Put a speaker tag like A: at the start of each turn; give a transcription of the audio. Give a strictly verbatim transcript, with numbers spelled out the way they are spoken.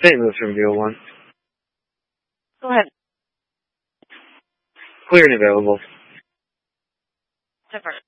A: Saint Louis from zero one.
B: Go ahead.
A: Clear and available.
B: Different.